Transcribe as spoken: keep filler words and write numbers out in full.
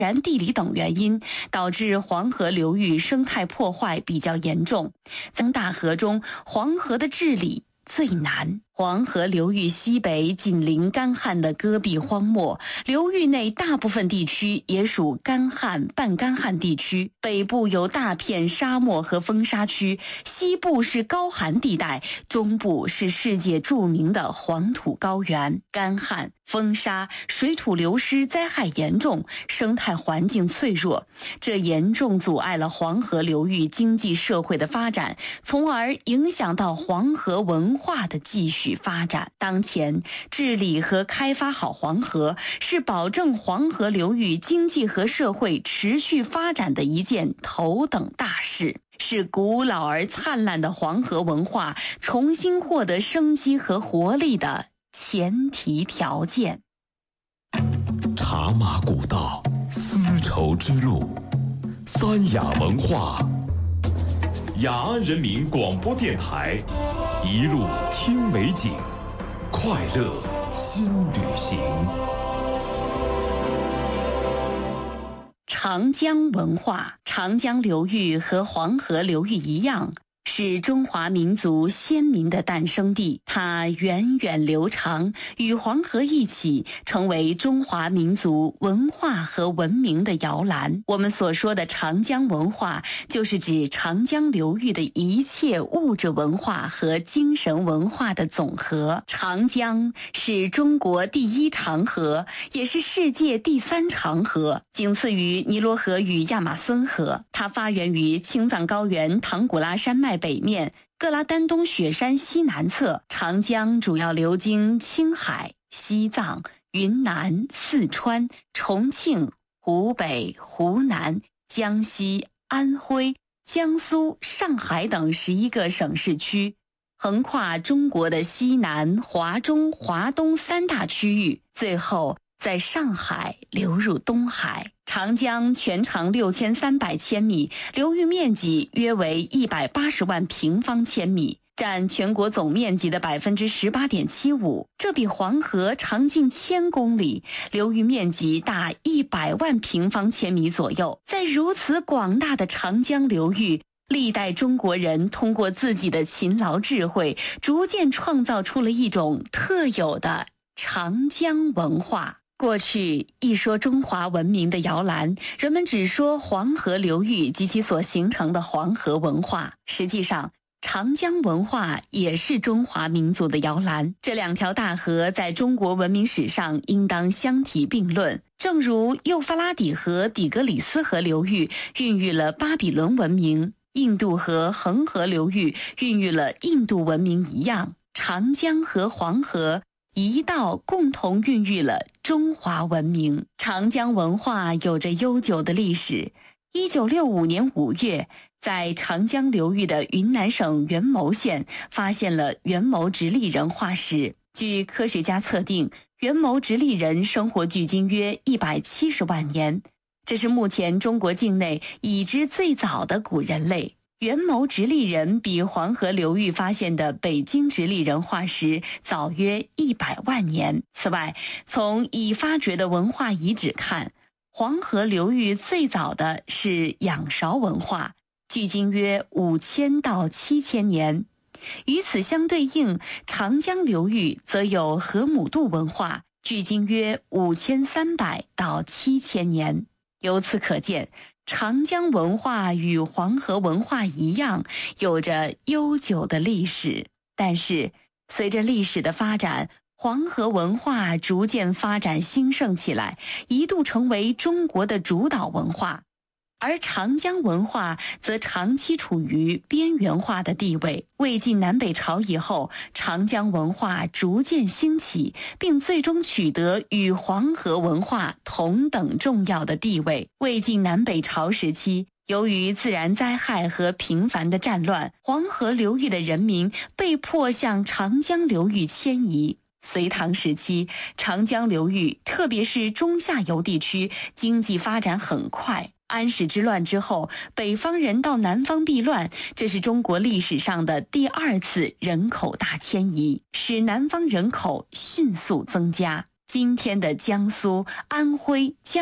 然地理等原因，导致黄河流域生态破坏比较严重。在大河中，黄河的治理最难。黄河流域西北紧邻干旱的戈壁荒漠，流域内大部分地区也属干旱、半干旱地区。北部有大片沙漠和风沙区，西部是高寒地带，中部是世界著名的黄土高原。干旱、风沙、水土流失灾害严重，生态环境脆弱，这严重阻碍了黄河流域经济社会的发展，从而影响到黄河文化的继续发展。当前，治理和开发好黄河，是保证黄河流域经济和社会持续发展的一件头等大事，是古老而灿烂的黄河文化重新获得生机和活力的前提条件。 茶马古道，丝绸之路，三雅文化。雅安人民广播电台，一路听美景，快乐新旅行。 长江文化，长江流域和黄河流域一样，是中华民族先民的诞生地，它源远流长，与黄河一起成为中华民族文化和文明的摇篮。我们所说的长江文化，就是指长江流域的一切物质文化和精神文化的总和。长江是中国第一长河，也是世界第三长河，仅次于尼罗河与亚马孙河。它发源于青藏高原唐古拉山脉北面，各拉丹东雪山西南侧。长江主要流经青海、西藏、云南、四川、重庆、湖北、湖南、江西、安徽、江苏、上海等十一个省市区，横跨中国的西南、华中、华东三大区域，最后在上海流入东海。长江全长六千三百千米，流域面积约为一百八十万平方千米，占全国总面积的百分之十八点七五。这比黄河长近千公里，流域面积大一百万平方千米左右。在如此广大的长江流域，历代中国人通过自己的勤劳智慧，逐渐创造出了一种特有的长江文化。过去一说中华文明的摇篮，人们只说黄河流域及其所形成的黄河文化。实际上，长江文化也是中华民族的摇篮。这两条大河在中国文明史上应当相提并论。正如幼发拉底河底格里斯河流域孕育了巴比伦文明，印度河恒河流域孕育了印度文明一样，长江和黄河一道共同孕育了中华文明。长江文化有着悠久的历史。一九六五年五月，在长江流域的云南省元谋县发现了元谋直立人化石。据科学家测定，元谋直立人生活距今约一百七十万年，这是目前中国境内已知最早的古人类。元谋直立人比黄河流域发现的北京直立人化石早约一百万年。此外，从已发掘的文化遗址看，黄河流域最早的是仰韶文化，距今约五千到七千年。与此相对应，长江流域则有河姆渡文化，距今约五千三百到七千年。由此可见，长江文化与黄河文化一样，有着悠久的历史。但是，随着历史的发展，黄河文化逐渐发展兴盛起来，一度成为中国的主导文化。而长江文化则长期处于边缘化的地位。魏晋南北朝以后，长江文化逐渐兴起，并最终取得与黄河文化同等重要的地位。魏晋南北朝时期，由于自然灾害和频繁的战乱，黄河流域的人民被迫向长江流域迁移。隋唐时期，长江流域，特别是中下游地区，经济发展很快。安史之乱之后，北方人到南方避乱，这是中国历史上的第二次人口大迁移，使南方人口迅速增加。今天的江苏、安徽、江